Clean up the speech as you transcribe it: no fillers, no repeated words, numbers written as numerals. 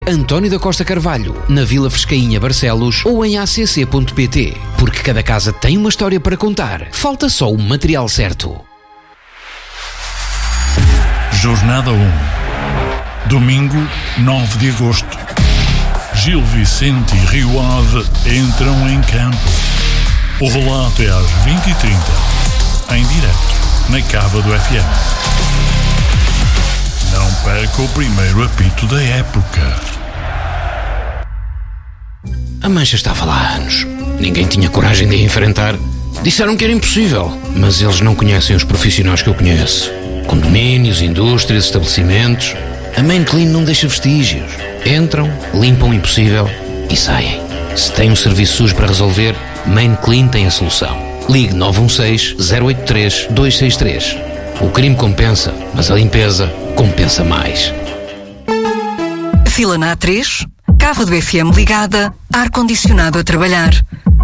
António da Costa Carvalho, na Vila Frescainha, Barcelos, ou em acc.pt. Porque cada casa tem uma história para contar. Falta só o material certo. Jornada 1. Domingo, 9 de agosto. Gil Vicente e Rio Ave entram em campo. O relato é às 20h30, em direto, na Cava do FM. Não perca o primeiro apito da época. A mancha estava lá há anos. Ninguém tinha coragem de a enfrentar. Disseram que era impossível, mas eles não conhecem os profissionais que eu conheço. Condomínios, indústrias, estabelecimentos. A Main Clean não deixa vestígios. Entram, limpam o impossível e saem. Se tem um serviço sujo para resolver, Main Clean tem a solução. Ligue 916-083-263. O crime compensa, mas a limpeza compensa mais. Fila na A3, Cava do FM ligada, ar-condicionado a trabalhar.